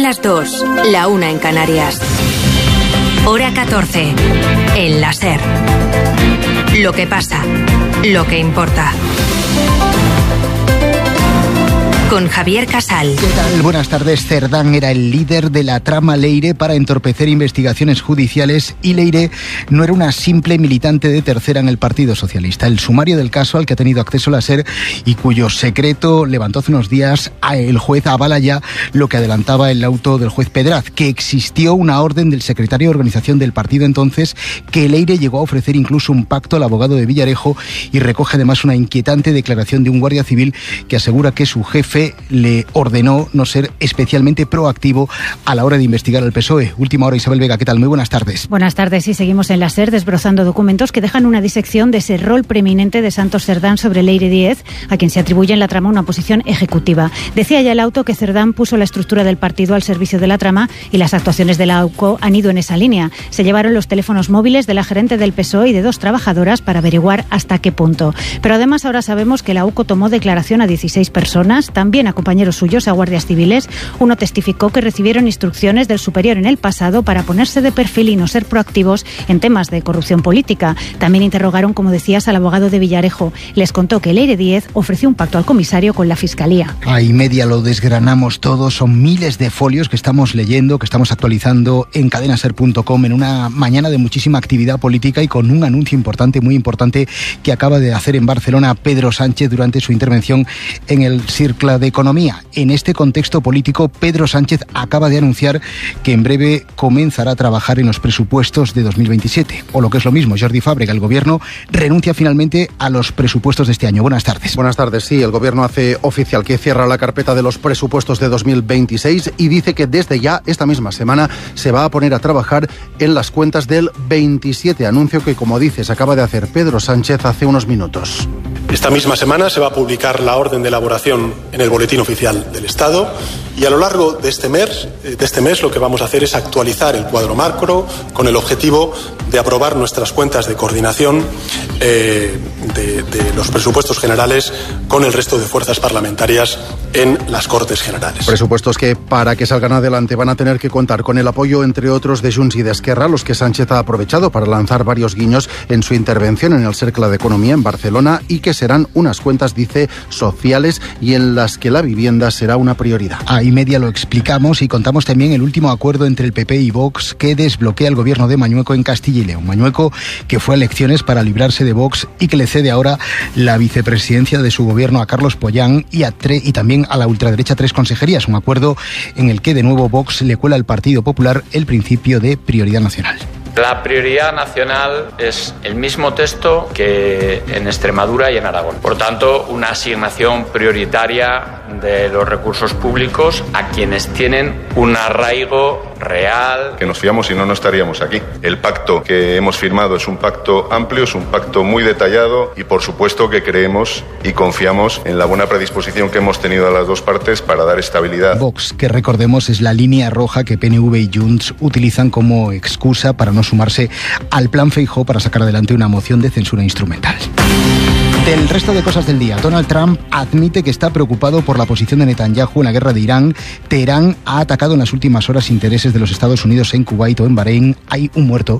las 2, la 1 en Canarias. Hora 14, en la SER. Lo que pasa, lo que importa. Con Javier Casal. ¿Qué tal? Buenas tardes. Cerdán era el líder de la trama Leire para entorpecer investigaciones judiciales y Leire no era una simple militante de tercera en el Partido Socialista. El sumario del caso al que ha tenido acceso la SER y cuyo secreto levantó hace unos días el juez avala ya lo que adelantaba el auto del juez Pedraz, que existió una orden del secretario de organización del partido entonces que Leire llegó a ofrecer incluso un pacto al abogado de Villarejo y recoge además una inquietante declaración de un guardia civil que asegura que su jefe le ordenó no ser especialmente proactivo a la hora de investigar al PSOE. Última hora, Isabel Vega, ¿qué tal? Muy buenas tardes. Buenas tardes, y seguimos en la SER desbrozando documentos que dejan una disección de ese rol preeminente de Santos Cerdán sobre Leire Díez, a quien se atribuye en la trama una posición ejecutiva. Decía ya el auto que Cerdán puso la estructura del partido al servicio de la trama y las actuaciones de la AUCO han ido en esa línea. Se llevaron los teléfonos móviles de la gerente del PSOE y de 2 trabajadoras para averiguar hasta qué punto. Pero además ahora sabemos que la AUCO tomó declaración a 16 personas, también a compañeros suyos, a guardias civiles. Uno testificó que recibieron instrucciones del superior en el pasado para ponerse de perfil y no ser proactivos en temas de corrupción política. También interrogaron, como decías, al abogado de Villarejo. Les contó que Leire Díez ofreció un pacto al comisario con la Fiscalía. Ahí media lo desgranamos todo. Son miles de folios que estamos leyendo, que estamos actualizando en cadenaser.com en una mañana de muchísima actividad política y con un anuncio importante, muy importante, que acaba de hacer en Barcelona Pedro Sánchez durante su intervención en el Cercle de Economía. En este contexto político, Pedro Sánchez acaba de anunciar que en breve comenzará a trabajar en los presupuestos de 2027. O lo que es lo mismo, Jordi Fàbrega, el Gobierno renuncia finalmente a los presupuestos de este año. Buenas tardes. Buenas tardes, sí. El Gobierno hace oficial que cierra la carpeta de los presupuestos de 2026 y dice que desde ya, esta misma semana, se va a poner a trabajar en las cuentas del 27. Anuncio que, como dices, acaba de hacer Pedro Sánchez hace unos minutos. Esta misma semana se va a publicar la orden de elaboración en el Boletín Oficial del Estado y a lo largo de este mes lo que vamos a hacer es actualizar el cuadro macro con el objetivo de aprobar nuestras cuentas de coordinación de los presupuestos generales con el resto de fuerzas parlamentarias en las Cortes Generales. Presupuestos que, para que salgan adelante, van a tener que contar con el apoyo, entre otros, de Junts y de Esquerra, los que Sánchez ha aprovechado para lanzar varios guiños en su intervención en el Cercle de Economía en Barcelona y que serán unas cuentas, dice, sociales y en las que la vivienda será una prioridad. Ahí media lo explicamos y contamos también el último acuerdo entre el PP y Vox que desbloquea el gobierno de Mañueco en Castilla y León. Mañueco, que fue a elecciones para librarse de Vox y que le cede ahora la vicepresidencia de su gobierno a Carlos Pollán y también a la ultraderecha 3 consejerías. Un acuerdo en el que de nuevo Vox le cuela al Partido Popular el principio de prioridad nacional. La prioridad nacional es el mismo texto que en Extremadura y en Aragón. Por tanto, una asignación prioritaria de los recursos públicos a quienes tienen un arraigo real. Que nos fiamos y no estaríamos aquí. El pacto que hemos firmado es un pacto amplio, es un pacto muy detallado y por supuesto que creemos y confiamos en la buena predisposición que hemos tenido a las dos partes para dar estabilidad. Vox, que recordemos es la línea roja que PNV y Junts utilizan como excusa para no sumarse al plan Feijóo para sacar adelante una moción de censura instrumental. Del resto de cosas del día, Donald Trump admite que está preocupado por la posición de Netanyahu en la guerra de Irán. Teherán ha atacado en las últimas horas intereses de los Estados Unidos en Kuwait o en Bahrein. Hay un muerto.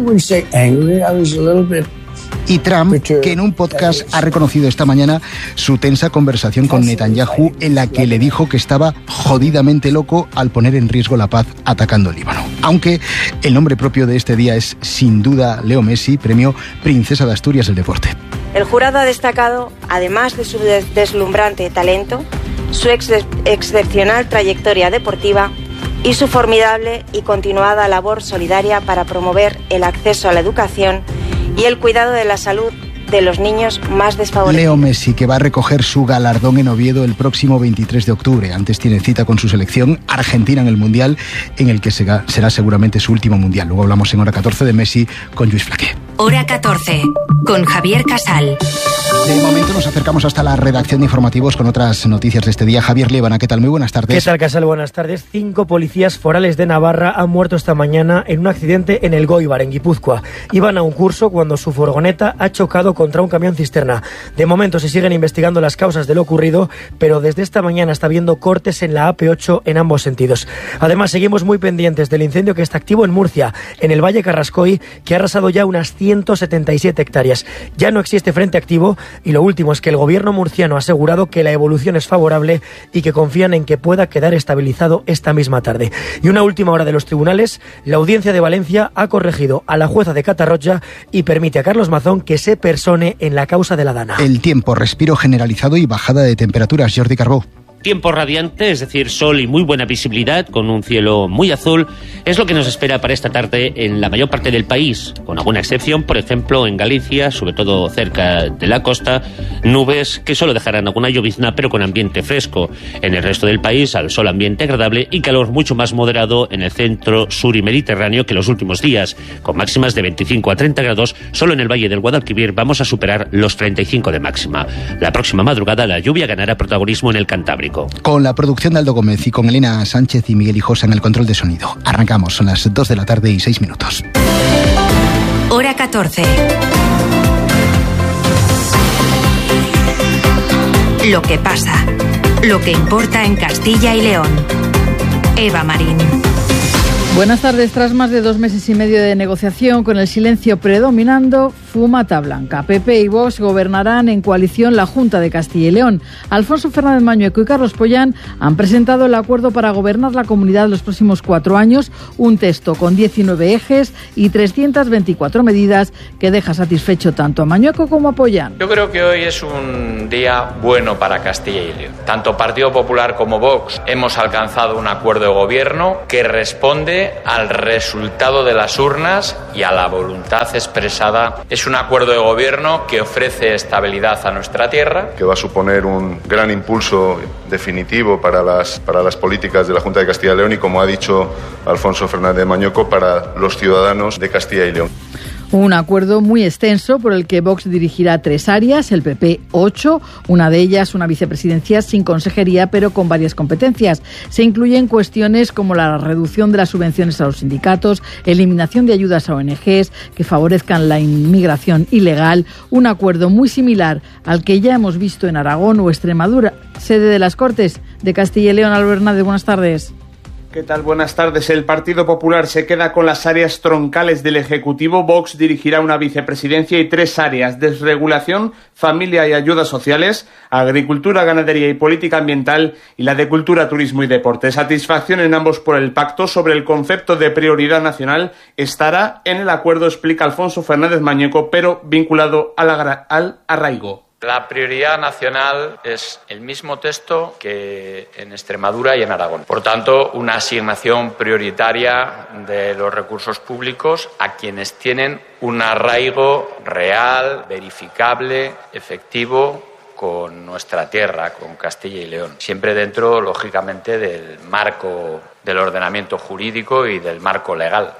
Y Trump, que en un podcast ha reconocido esta mañana su tensa conversación con Netanyahu en la que le dijo que estaba jodidamente loco al poner en riesgo la paz atacando el Líbano. Aunque el nombre propio de este día es sin duda Leo Messi, premio Princesa de Asturias del deporte. El jurado ha destacado, además de su deslumbrante talento, su excepcional trayectoria deportiva y su formidable y continuada labor solidaria para promover el acceso a la educación y el cuidado de la salud de los niños más desfavorecidos. Leo Messi, que va a recoger su galardón en Oviedo el próximo 23 de octubre. Antes tiene cita con su selección Argentina en el Mundial, en el que será seguramente su último Mundial. Luego hablamos en hora 14 de Messi con Lluís Flaqué. Hora 14, con Javier Casal. De momento nos acercamos hasta la redacción de informativos con otras noticias de este día. Javier Liébana, ¿qué tal? Muy buenas tardes. ¿Qué tal, Casal? Buenas tardes. 5 policías forales de Navarra han muerto esta mañana en un accidente en el Goibar, en Guipúzcoa. Iban a un curso cuando su furgoneta ha chocado contra un camión cisterna. De momento se siguen investigando las causas de lo ocurrido, pero desde esta mañana está habiendo cortes en la AP8 en ambos sentidos. Además, seguimos muy pendientes del incendio que está activo en Murcia, en el Valle Carrascoy, que ha arrasado ya unas 177 hectáreas. Ya no existe frente activo y lo último es que el gobierno murciano ha asegurado que la evolución es favorable y que confían en que pueda quedar estabilizado esta misma tarde. Y una última hora de los tribunales, la Audiencia de Valencia ha corregido a la jueza de Catarroja y permite a Carlos Mazón que se persone en la causa de la Dana. El tiempo, respiro generalizado y bajada de temperaturas. Jordi Carbó. Tiempo radiante, es decir, sol y muy buena visibilidad, con un cielo muy azul, es lo que nos espera para esta tarde en la mayor parte del país, con alguna excepción, por ejemplo, en Galicia, sobre todo cerca de la costa, nubes que solo dejarán alguna llovizna, pero con ambiente fresco. En el resto del país, al sol ambiente agradable y calor mucho más moderado en el centro, sur y mediterráneo que los últimos días, con máximas de 25 a 30 grados, solo en el Valle del Guadalquivir vamos a superar los 35 de máxima. La próxima madrugada la lluvia ganará protagonismo en el Cantábrico. Con la producción de Aldo Gómez y con Elena Sánchez y Miguel Hijosa en el control de sonido. Arrancamos, son las 2 de la tarde y 6 minutos. Hora 14. Lo que pasa, lo que importa en Castilla y León. Eva Marín. Buenas tardes. Tras más de 2 meses y medio de negociación, con el silencio predominando, fumata blanca. PP y Vox gobernarán en coalición la Junta de Castilla y León. Alfonso Fernández Mañueco y Carlos Pollán han presentado el acuerdo para gobernar la comunidad los próximos 4 años, un texto con 19 ejes y 324 medidas que deja satisfecho tanto a Mañueco como a Pollán. Yo creo que hoy es un día bueno para Castilla y León. Tanto Partido Popular como Vox hemos alcanzado un acuerdo de gobierno que responde al resultado de las urnas y a la voluntad expresada. Es un acuerdo de gobierno que ofrece estabilidad a nuestra tierra, que va a suponer un gran impulso definitivo para las políticas de la Junta de Castilla y León y, como ha dicho Alfonso Fernández Mañueco, para los ciudadanos de Castilla y León. Un acuerdo muy extenso por el que Vox dirigirá 3 áreas, el PP 8, una de ellas una vicepresidencia sin consejería pero con varias competencias. Se incluyen cuestiones como la reducción de las subvenciones a los sindicatos, eliminación de ayudas a ONGs que favorezcan la inmigración ilegal, un acuerdo muy similar al que ya hemos visto en Aragón o Extremadura, sede de las Cortes de Castilla y León. Álvaro Hernández, buenas tardes. ¿Qué tal? Buenas tardes. El Partido Popular se queda con las áreas troncales del Ejecutivo. Vox dirigirá una vicepresidencia y 3 áreas: desregulación, familia y ayudas sociales, agricultura, ganadería y política ambiental, y la de cultura, turismo y deporte. Satisfacción en ambos por el pacto sobre el concepto de prioridad nacional estará en el acuerdo, explica Alfonso Fernández Mañueco, pero vinculado al arraigo. La prioridad nacional es el mismo texto que en Extremadura y en Aragón. Por tanto, una asignación prioritaria de los recursos públicos a quienes tienen un arraigo real, verificable, efectivo con nuestra tierra, con Castilla y León. Siempre dentro, lógicamente, del marco del ordenamiento jurídico y del marco legal.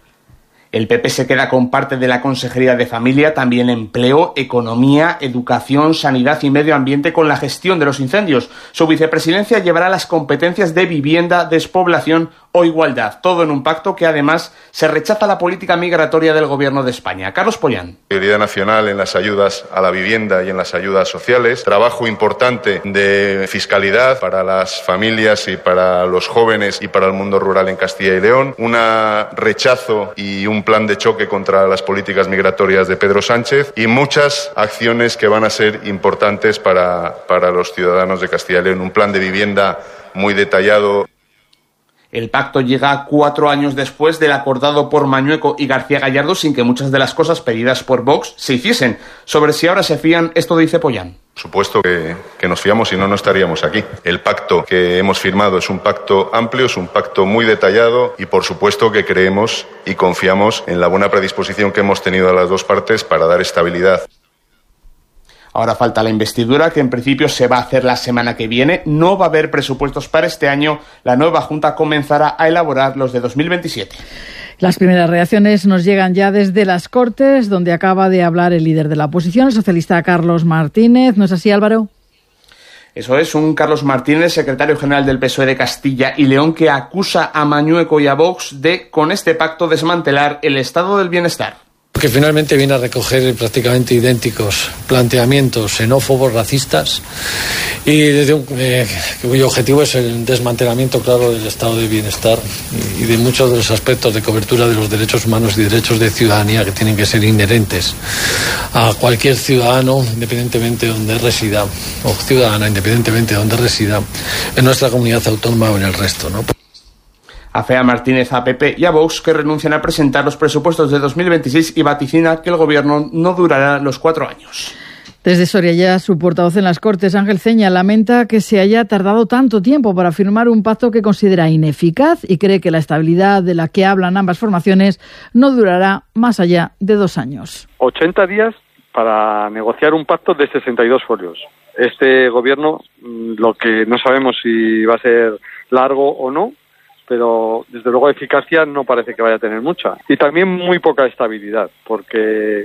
El PP se queda con parte de la Consejería de Familia, también Empleo, Economía, Educación, Sanidad y Medio Ambiente con la gestión de los incendios. Su vicepresidencia llevará las competencias de vivienda, despoblación o igualdad, todo en un pacto que además se rechaza la política migratoria del Gobierno de España. Carlos Pollán. Prioridad nacional en las ayudas a la vivienda y en las ayudas sociales, trabajo importante de fiscalidad para las familias y para los jóvenes y para el mundo rural en Castilla y León, un rechazo y un plan de choque contra las políticas migratorias de Pedro Sánchez y muchas acciones que van a ser importantes para los ciudadanos de Castilla y León, un plan de vivienda muy detallado. El pacto llega 4 años después del acordado por Mañueco y García Gallardo, sin que muchas de las cosas pedidas por Vox se hiciesen. Sobre si ahora se fían, esto dice Pollán. Por supuesto que nos fiamos, si no, no estaríamos aquí. El pacto que hemos firmado es un pacto amplio, es un pacto muy detallado y por supuesto que creemos y confiamos en la buena predisposición que hemos tenido a las dos partes para dar estabilidad. Ahora falta la investidura, que en principio se va a hacer la semana que viene. No va a haber presupuestos para este año. La nueva Junta comenzará a elaborar los de 2027. Las primeras reacciones nos llegan ya desde las Cortes, donde acaba de hablar el líder de la oposición, el socialista Carlos Martínez. ¿No es así, Álvaro? Eso es, un Carlos Martínez, secretario general del PSOE de Castilla y León, que acusa a Mañueco y a Vox de, con este pacto, desmantelar el estado del bienestar. Que finalmente viene a recoger prácticamente idénticos planteamientos xenófobos, racistas, y cuyo objetivo es el desmantelamiento, claro, del estado de bienestar y de muchos de los aspectos de cobertura de los derechos humanos y derechos de ciudadanía que tienen que ser inherentes a cualquier ciudadano, independientemente de donde resida, o ciudadana, independientemente de donde resida, en nuestra comunidad autónoma o en el resto, ¿no? Afea Martínez a PP y a Vox, que renuncian a presentar los presupuestos de 2026 y vaticina que el gobierno no durará los 4 años. Desde Soria ya su portavoz en las Cortes, Ángel Ceña, lamenta que se haya tardado tanto tiempo para firmar un pacto que considera ineficaz y cree que la estabilidad de la que hablan ambas formaciones no durará más allá de 2 años. 80 días para negociar un pacto de 62 folios. Este gobierno, lo que no sabemos si va a ser largo o no, pero desde luego eficacia no parece que vaya a tener mucha. Y también muy poca estabilidad, porque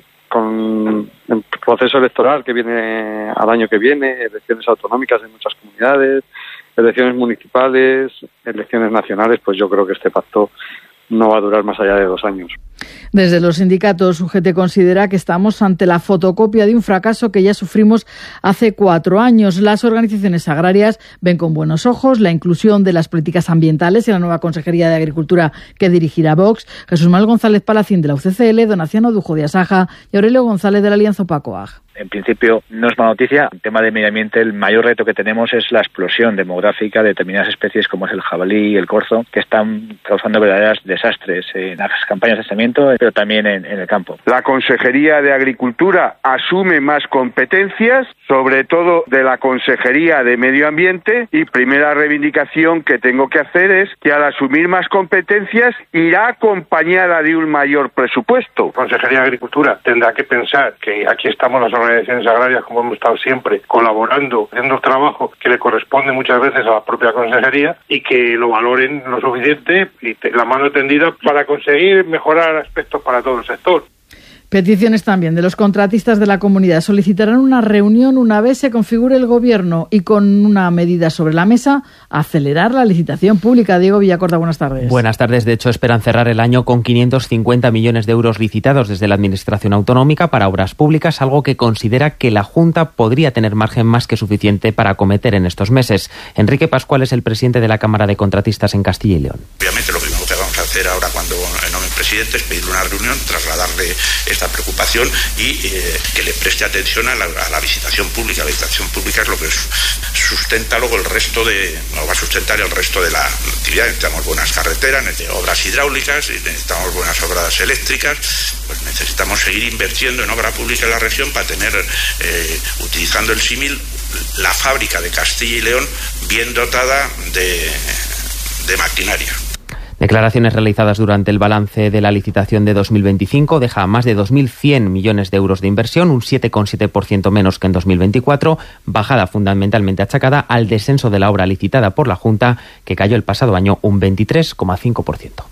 con el proceso electoral que viene al año que viene, elecciones autonómicas en muchas comunidades, elecciones municipales, elecciones nacionales, pues yo creo que este pacto no va a durar más allá de 2 años. Desde los sindicatos, UGT considera que estamos ante la fotocopia de un fracaso que ya sufrimos hace 4 años. Las organizaciones agrarias ven con buenos ojos la inclusión de las políticas ambientales en la nueva Consejería de Agricultura que dirigirá Vox. Jesús Manuel González Palacín de la UCCL, Donaciano Dujo de Asaja y Aurelio González de la Alianza Opacoag. En principio no es mala noticia. En tema de medio ambiente, el mayor reto que tenemos es la explosión demográfica de determinadas especies como es el jabalí y el corzo, que están causando verdaderos desastres en las campañas de saneamiento, pero también en el campo. La Consejería de Agricultura asume más competencias, sobre todo de la Consejería de Medio Ambiente, y primera reivindicación que tengo que hacer es que al asumir más competencias irá acompañada de un mayor presupuesto. La Consejería de Agricultura tendrá que pensar que aquí estamos las organizaciones agrarias, como hemos estado siempre, colaborando, haciendo el trabajo que le corresponde muchas veces a la propia consejería, y que lo valoren lo suficiente y la mano tendida para conseguir mejorar aspectos para todo el sector. Peticiones también de los contratistas de la comunidad. Solicitarán una reunión una vez se configure el gobierno y, con una medida sobre la mesa, acelerar la licitación pública. Diego Villacorta, buenas tardes. Buenas tardes. De hecho, esperan cerrar el año con 550 millones de euros licitados desde la Administración Autonómica para obras públicas, algo que considera que la Junta podría tener margen más que suficiente para acometer en estos meses. Enrique Pascual es el presidente de la Cámara de Contratistas en Castilla y León. Obviamente, lo primero que vamos a hacer ahora cuando nombren presidente es pedirle una reunión, trasladarle esta preocupación y que le preste atención a la licitación pública. La licitación pública es lo que sustenta luego el resto va a sustentar el resto de la actividad. Necesitamos buenas carreteras, necesitamos obras hidráulicas, necesitamos buenas obras eléctricas, pues necesitamos seguir invirtiendo en obra pública en la región para tener, utilizando el símil, la fábrica de Castilla y León bien dotada de maquinaria. Declaraciones realizadas durante el balance de la licitación de 2025 deja más de 2.100 millones de euros de inversión, un 7,7% menos que en 2024, bajada fundamentalmente achacada al descenso de la obra licitada por la Junta, que cayó el pasado año un 23,5%.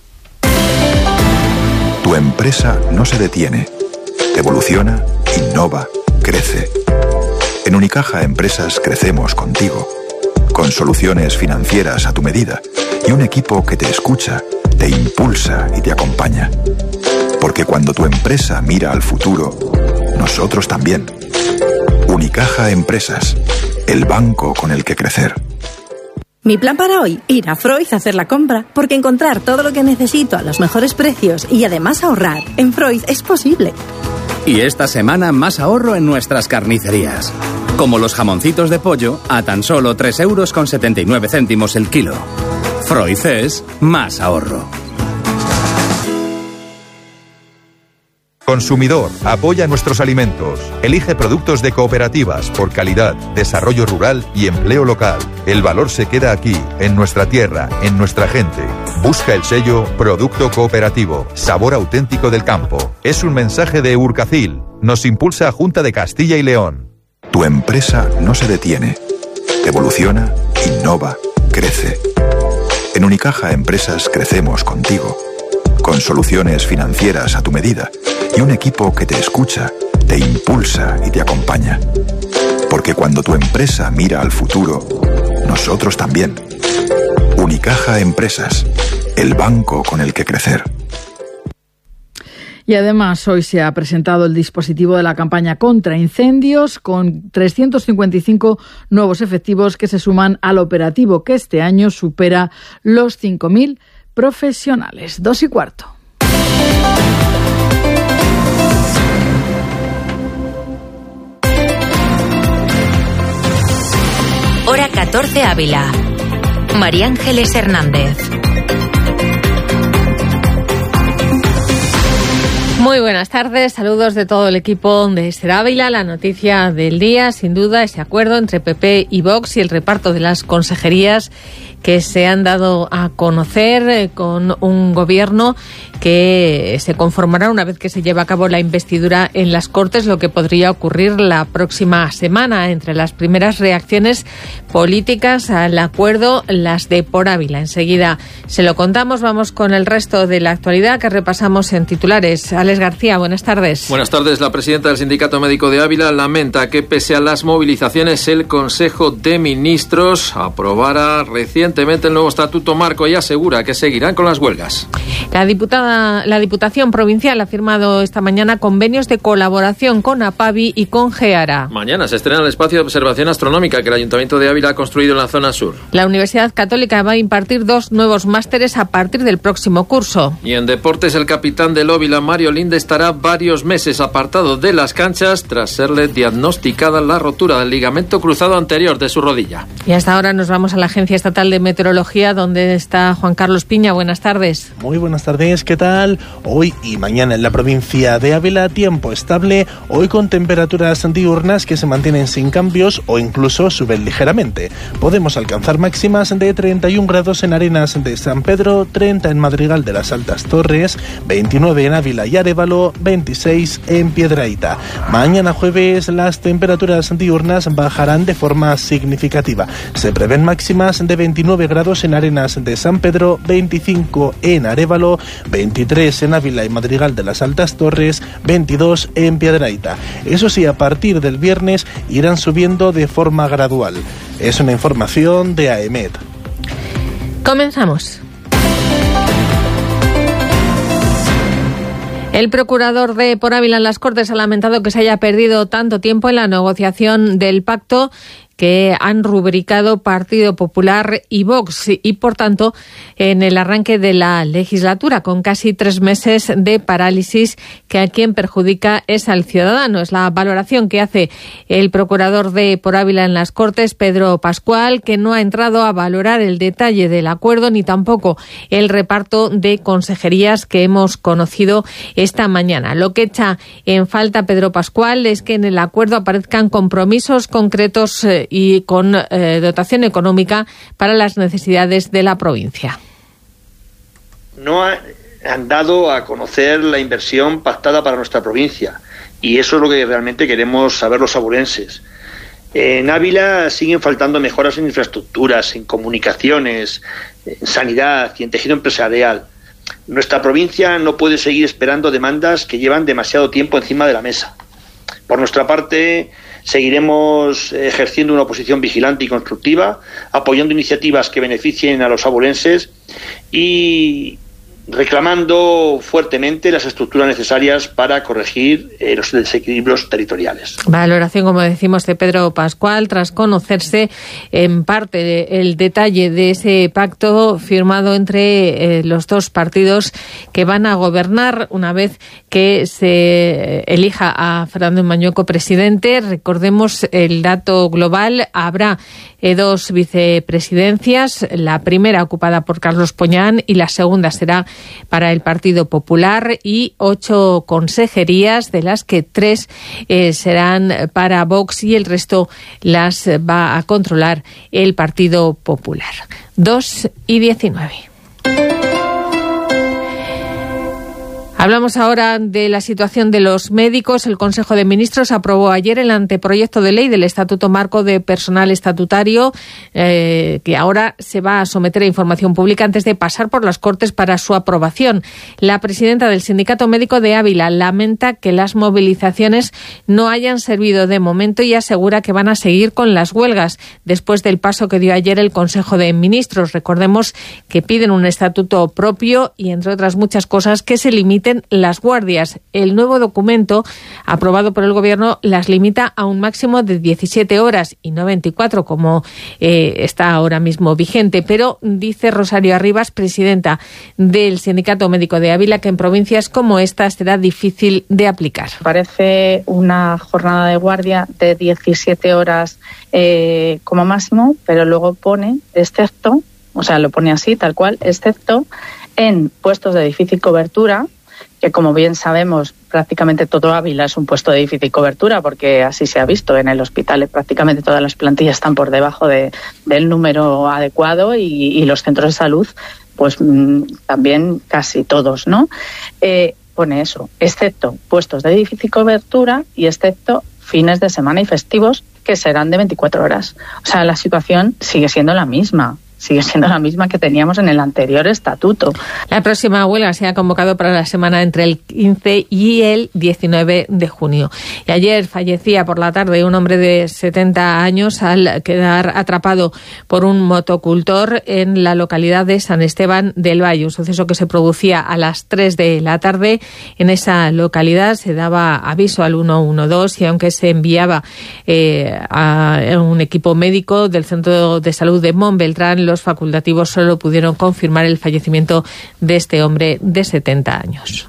Tu empresa no se detiene. Evoluciona, innova, crece. En Unicaja Empresas crecemos contigo, con soluciones financieras a tu medida y un equipo que te escucha, te impulsa y te acompaña. Porque cuando tu empresa mira al futuro, nosotros también. Unicaja Empresas, el banco con el que crecer. Mi plan para hoy, ir a Freud a hacer la compra, porque encontrar todo lo que necesito a los mejores precios y además ahorrar en Freud es posible. Y esta semana más ahorro en nuestras carnicerías. Como los jamoncitos de pollo a tan solo 3,79 € el kilo. Freud es más ahorro. Consumidor, apoya nuestros alimentos. Elige productos de cooperativas por calidad, desarrollo rural y empleo local. El valor se queda aquí, en nuestra tierra, en nuestra gente. Busca el sello Producto Cooperativo, sabor auténtico del campo. Es un mensaje de Urcacil. Nos impulsa Junta de Castilla y León. Tu empresa no se detiene. Evoluciona, innova, crece. En Unicaja Empresas crecemos contigo, con soluciones financieras a tu medida y un equipo que te escucha, te impulsa y te acompaña. Porque cuando tu empresa mira al futuro, nosotros también. Unicaja Empresas, el banco con el que crecer. Y además hoy se ha presentado el dispositivo de la campaña contra incendios con 355 nuevos efectivos que se suman al operativo que este año supera los 5.000 profesionales. 2:15. Hora 14 Ávila. María Ángeles Hernández. Muy buenas tardes, saludos de todo el equipo de Ser Ávila. La noticia del día, sin duda, ese acuerdo entre PP y Vox y el reparto de las consejerías que se han dado a conocer con un gobierno que se conformará una vez que se lleve a cabo la investidura en las Cortes, lo que podría ocurrir la próxima semana. Entre las primeras reacciones políticas al acuerdo, las de Por Ávila. Enseguida se lo contamos. Vamos con el resto de la actualidad que repasamos en titulares. Alex García, buenas tardes. Buenas tardes. La presidenta del Sindicato Médico de Ávila lamenta que pese a las movilizaciones el Consejo de Ministros aprobara recientemente el nuevo estatuto marco y asegura que seguirán con las huelgas. La Diputación Provincial ha firmado esta mañana convenios de colaboración con APAVI y con GEARA. Mañana se estrena el espacio de observación astronómica que el Ayuntamiento de Ávila ha construido en la zona sur. La Universidad Católica va a impartir 2 nuevos másteres a partir del próximo curso. Y en deportes, el capitán del Ávila, Mario Linde, estará varios meses apartado de las canchas tras serle diagnosticada la rotura del ligamento cruzado anterior de su rodilla. Y hasta ahora nos vamos a la Agencia Estatal de Meteorología, donde está Juan Carlos Piña. Buenas tardes. Muy buenas tardes, ¿qué tal? Hoy y mañana en la provincia de Ávila, tiempo estable, hoy con temperaturas diurnas que se mantienen sin cambios o incluso suben ligeramente. Podemos alcanzar máximas de 31 grados en Arenas de San Pedro, 30 en Madrigal de las Altas Torres, 29 en Ávila y Arévalo, 26 en Piedrahita. Mañana jueves las temperaturas diurnas bajarán de forma significativa. Se prevén máximas de 29 grados en Arenas de San Pedro, 25 en Arévalo, 23 en Ávila y Madrigal de las Altas Torres, 22 en Piedrahita. Eso sí, a partir del viernes irán subiendo de forma gradual. Es una información de AEMET. Comenzamos. El procurador de Por Ávila en las Cortes ha lamentado que se haya perdido tanto tiempo en la negociación del pacto que han rubricado Partido Popular y Vox y, por tanto, en el arranque de la legislatura, con casi 3 meses de parálisis que a quien perjudica es al ciudadano. Es la valoración que hace el procurador de Por Ávila en las Cortes, Pedro Pascual, que no ha entrado a valorar el detalle del acuerdo ni tampoco el reparto de consejerías que hemos conocido esta mañana. Lo que echa en falta Pedro Pascual es que en el acuerdo aparezcan compromisos concretos y con dotación económica para las necesidades de la provincia. No han dado a conocer la inversión pactada para nuestra provincia y eso es lo que realmente queremos saber los abulenses. En Ávila siguen faltando mejoras en infraestructuras, en comunicaciones, en sanidad y en tejido empresarial. Nuestra provincia no puede seguir esperando demandas que llevan demasiado tiempo encima de la mesa. Por nuestra parte, seguiremos ejerciendo una oposición vigilante y constructiva, apoyando iniciativas que beneficien a los abulenses y reclamando fuertemente las estructuras necesarias para corregir los desequilibrios territoriales. Valoración, como decimos, de Pedro Pascual, tras conocerse en parte el detalle de ese pacto firmado entre los dos partidos que van a gobernar una vez que se elija a Fernando Mañueco presidente. Recordemos el dato global: habrá 2 vicepresidencias, la primera ocupada por Carlos Poñán y la segunda será para el Partido Popular, y 8 consejerías, de las que 3 serán para Vox y el resto las va a controlar el Partido Popular. 2:19. Hablamos ahora de la situación de los médicos. El Consejo de Ministros aprobó ayer el anteproyecto de ley del Estatuto Marco de Personal Estatutario, que ahora se va a someter a información pública antes de pasar por las Cortes para su aprobación. La presidenta del Sindicato Médico de Ávila lamenta que las movilizaciones no hayan servido de momento y asegura que van a seguir con las huelgas después del paso que dio ayer el Consejo de Ministros. Recordemos que piden un estatuto propio y, entre otras muchas cosas, que se limiten las guardias. El nuevo documento aprobado por el Gobierno las limita a un máximo de 17 horas y no 24, como está ahora mismo vigente. Pero dice Rosario Arribas, presidenta del Sindicato Médico de Ávila, que en provincias como esta será difícil de aplicar. Parece una jornada de guardia de 17 horas como máximo, pero luego pone excepto, o sea, lo pone así, tal cual, excepto en puestos de difícil cobertura, que como bien sabemos prácticamente todo Ávila es un puesto de difícil cobertura, porque así se ha visto en el hospital, prácticamente todas las plantillas están por debajo del número adecuado y los centros de salud pues también casi todos, ¿no? Pone eso, excepto puestos de difícil cobertura y excepto fines de semana y festivos, que serán de 24 horas. O sea, la situación sigue siendo la misma que teníamos en el anterior estatuto. La próxima huelga se ha convocado para la semana entre el 15 y el 19 de junio. Y ayer fallecía por la tarde un hombre de 70 años al quedar atrapado por un motocultor en la localidad de San Esteban del Valle, un suceso que se producía a las 3 de la tarde. En esa localidad se daba aviso al 112 y aunque se enviaba a un equipo médico del Centro de Salud de Montbeltrán, los facultativos solo pudieron confirmar el fallecimiento de este hombre de 70 años.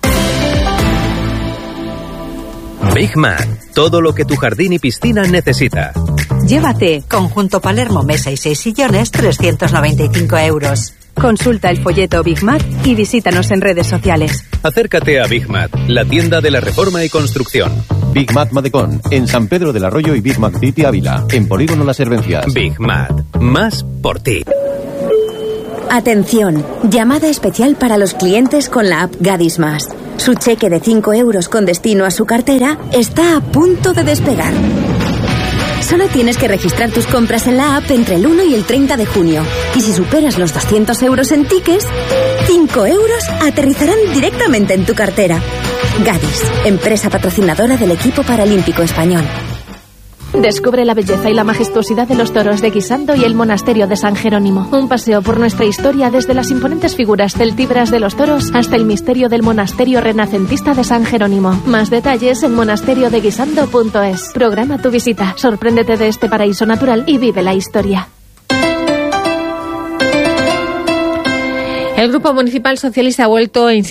Big Mac, todo lo que tu jardín y piscina necesita. Llévate conjunto Palermo, mesa y 6 sillones, 395 euros. Consulta el folleto Big Mac y visítanos en redes sociales. Acércate a Big Mac, la tienda de la reforma y construcción. Big Mac Madecón, en San Pedro del Arroyo y Big Mac City Ávila, en Polígono Las Hervencias. Big Mac, más por ti. Atención, llamada especial para los clientes con la app Gadis Más. Su cheque de 5 euros con destino a su cartera está a punto de despegar. Solo tienes que registrar tus compras en la app entre el 1 y el 30 de junio. Y si superas los 200 euros en tickets, 5 euros aterrizarán directamente en tu cartera. Gadis, empresa patrocinadora del equipo paralímpico español. Descubre la belleza y la majestuosidad de los toros de Guisando y el monasterio de San Jerónimo. Un paseo por nuestra historia desde las imponentes figuras celtíberas de los toros hasta el misterio del monasterio renacentista de San Jerónimo. Más detalles en monasteriodeguisando.es. Programa tu visita, sorpréndete de este paraíso natural y vive la historia. El Grupo Municipal Socialista ha vuelto a